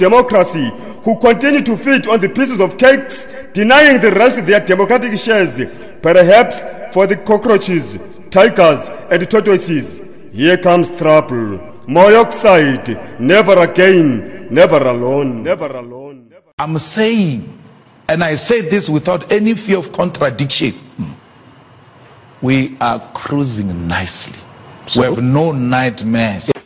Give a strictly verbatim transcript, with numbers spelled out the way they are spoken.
democracy who continue to feed on the pieces of cakes, denying the rest their democratic shares, perhaps for the cockroaches, tigers, and tortoises. Here comes trouble. Moyoxide, never again, never alone, never alone. Never. I'm saying, and I say this without any fear of contradiction, we are cruising nicely. So? We have no nightmares.